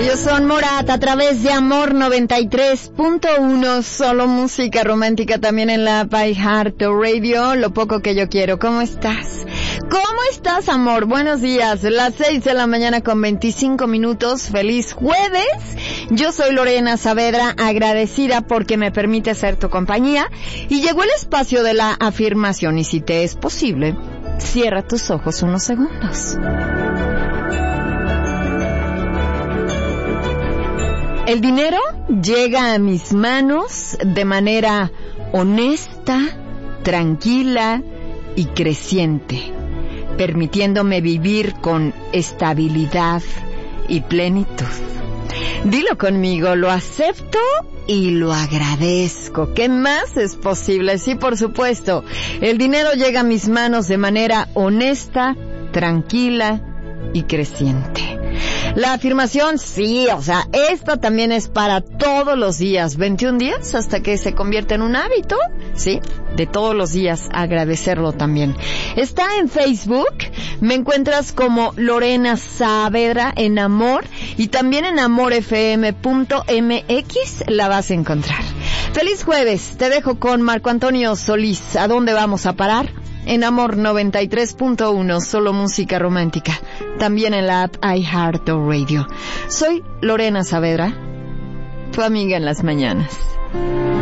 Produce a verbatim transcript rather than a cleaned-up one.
Ellos son Morat a través de Amor noventa y tres punto uno, solo música romántica también en la iHeart Radio, lo poco que yo quiero. ¿Cómo estás? ¿Cómo estás, amor? Buenos días, las seis de la mañana con veinticinco minutos, feliz jueves. Yo soy Lorena Saavedra, agradecida porque me permite hacer tu compañía. Y llegó el espacio de la afirmación y si te es posible, cierra tus ojos unos segundos. El dinero llega a mis manos de manera honesta, tranquila y creciente, permitiéndome vivir con estabilidad y plenitud. Dilo conmigo, lo acepto y lo agradezco. ¿Qué más es posible? Sí, por supuesto. El dinero llega a mis manos de manera honesta, tranquila y creciente. La afirmación, sí, o sea, esta también es para todos los días, veintiún días hasta que se convierte en un hábito, sí, de todos los días, agradecerlo también. Está en Facebook, me encuentras como Lorena Saavedra en Amor y también en amor f m punto m x la vas a encontrar. Feliz jueves, te dejo con Marco Antonio Solís. ¿A dónde vamos a parar? En Amor noventa y tres punto uno, solo música romántica. También en la app iHeart Radio. Soy Lorena Saavedra, tu amiga en las mañanas.